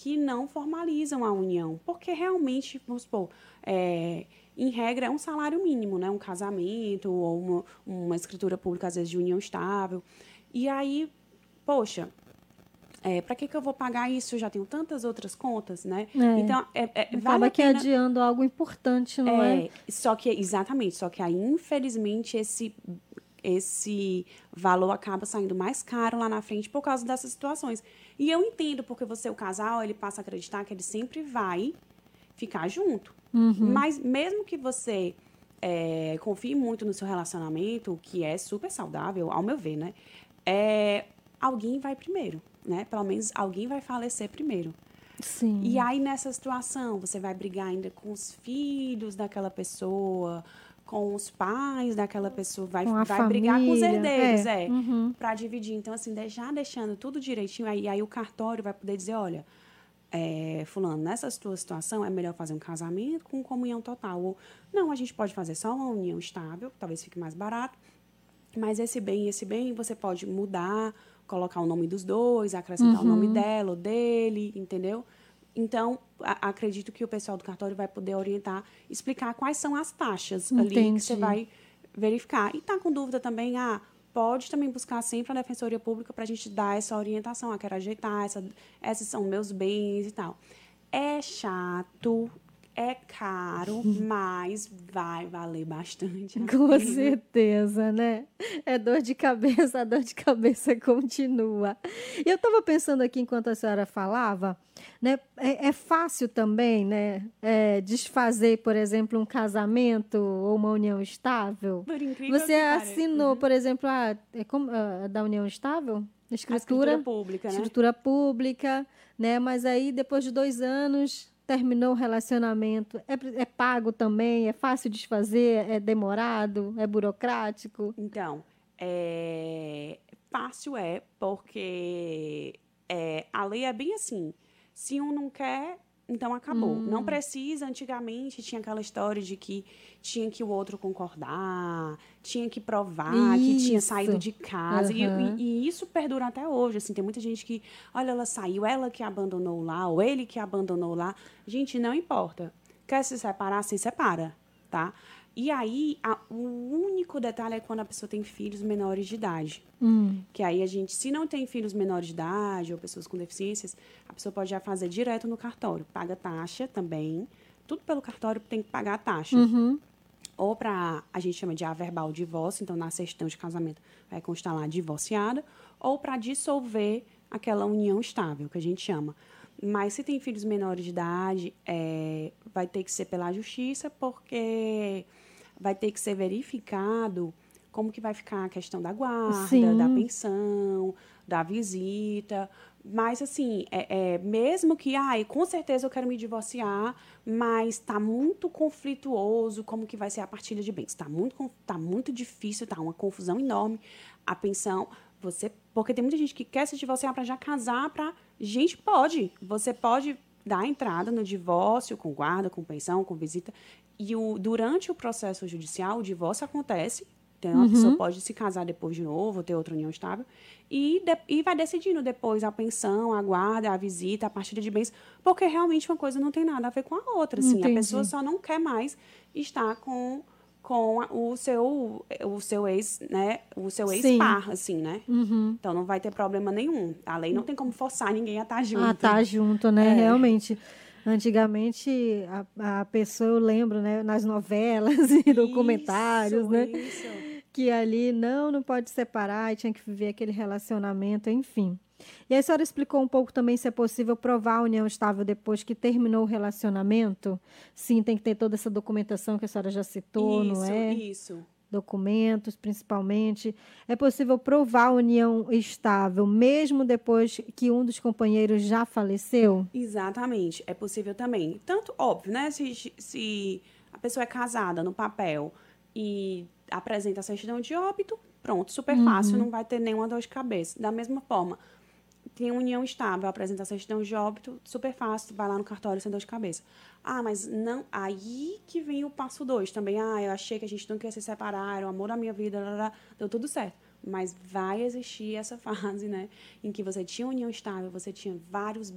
que não formalizam a união, porque realmente, vamos supor, em regra, é um salário mínimo, né? Um casamento ou uma escritura pública, às vezes, de união estável. E aí, poxa, para que eu vou pagar isso? Eu já tenho tantas outras contas, né? É. Então, vale Acaba a que pena. adiando algo importante, não é? Exatamente, só que aí, infelizmente, esse valor acaba saindo mais caro lá na frente por causa dessas situações. E eu entendo, porque você, o casal, ele passa a acreditar que ele sempre vai ficar junto. Mas mesmo que você confie muito no seu relacionamento, o que é super saudável, ao meu ver, né? Alguém vai primeiro, né? Pelo menos alguém vai falecer primeiro. E Sim. aí, nessa situação, você vai brigar ainda com os filhos daquela pessoa, com os pais daquela pessoa, Com a vai brigar com os família. herdeiros, Uhum. para dividir. Então, assim, já deixando tudo direitinho, aí o cartório vai poder dizer, olha, fulano, nessa tua situação é melhor fazer um casamento com comunhão total. Ou, não, a gente pode fazer só uma união estável, talvez fique mais barato, mas esse bem e esse bem você pode mudar, colocar o nome dos dois, acrescentar o nome Uhum. dela ou dele, entendeu? Então, acredito que o pessoal do cartório vai poder orientar, explicar quais são as taxas ali que você Entendi. vai verificar. E tá com dúvida também, pode também buscar sempre a Defensoria Pública para a gente dar essa orientação. Quero ajeitar, esses são meus bens e tal. É chato, é caro, mas vai valer bastante a Com pena. certeza, né? É dor de cabeça, a dor de cabeça continua. E eu estava pensando aqui enquanto a senhora falava, né? É fácil também, né? Desfazer, por exemplo, um casamento ou uma união estável. Por incrível Você que pareça. assinou, por exemplo, da união estável? A escritura Escritura, pública, né? escritura pública, né? Mas aí, depois de 2 anos, terminou o relacionamento. É pago também? É fácil desfazer? É demorado? É burocrático? Então, fácil porque a lei é bem assim. Se um não quer, então acabou. Não precisa, antigamente tinha aquela história de que tinha que o outro concordar, tinha que provar que tinha saído Isso. de casa. Aham. E isso perdura até hoje. Assim, tem muita gente que, olha, ela saiu, ela que abandonou lá, ou ele que abandonou lá. Gente, não importa. Quer se separar, se separa, tá? E aí, o único detalhe é quando a pessoa tem filhos menores de idade. Que aí a gente, se não tem filhos menores de idade ou pessoas com deficiências, a pessoa pode já fazer direto no cartório. Paga taxa também. Tudo pelo cartório tem que pagar a taxa. Ou para, a gente chama de averbal divórcio, então na certidão de casamento vai constar lá divorciada, ou para dissolver aquela união estável, que a gente chama. Mas se tem filhos menores de idade, vai ter que ser pela justiça, porque vai ter que ser verificado como que vai ficar a questão da guarda, da Sim, pensão, da visita. Mas, assim, mesmo que, com certeza eu quero me divorciar, mas está muito conflituoso como que vai ser a partilha de bens. Tá muito difícil, tá uma confusão enorme. A pensão, porque tem muita gente que quer se divorciar para já casar, gente, pode. Você pode dar entrada no divórcio com guarda, com pensão, com visita. E durante o processo judicial, o divórcio acontece. Então, a pessoa pode se casar depois de novo, ter outra união estável, e vai decidindo depois a pensão, a guarda, a visita, a partilha de bens, porque realmente uma coisa não tem nada a ver com a outra. Assim, a pessoa entendi. só não quer mais estar com o seu ex, né? O seu Sim. ex-par, assim, né? Então não vai ter problema nenhum. A lei não tem como forçar ninguém a estar Ah, junto. tá junto, né? Realmente. Antigamente, a pessoa, eu lembro, né, nas novelas e documentários, né, Isso. que ali não pode separar e tinha que viver aquele relacionamento, enfim. E a senhora explicou um pouco também se é possível provar a união estável depois que terminou o relacionamento? Sim, tem que ter toda essa documentação que a senhora já citou, não Isso, é? isso. Documentos, principalmente. É possível provar a união estável mesmo depois que um dos companheiros já faleceu? Exatamente, é possível também. Tanto, óbvio, né? Se a pessoa é casada no papel e apresenta a certidão de óbito, pronto, super fácil, não vai ter nenhuma dor de cabeça. Da mesma forma, tem união estável, apresenta a certidão de óbito, super fácil, vai lá no cartório sem dor de cabeça. Mas não, aí que vem o passo 2 também. Eu achei que a gente não queria se separar, era o amor da minha vida, deu tudo certo. Mas vai existir essa fase, né, em que você tinha união estável, você tinha vários